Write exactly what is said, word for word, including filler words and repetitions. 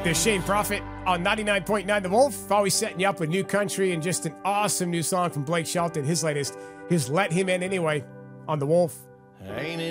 There's Shane Prophet on ninety-nine point nine The Wolf, always setting you up with new country and just an awesome new song from Blake Shelton. His latest, his Let Him In Anyway on The Wolf. Ain't it